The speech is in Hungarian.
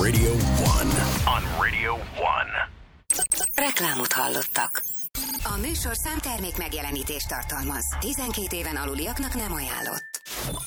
Radio 1. On Radio 1. Reklámot hallottak. A műsor számtermék megjelenítést tartalmaz. 12 éven aluliaknak nem ajánlott.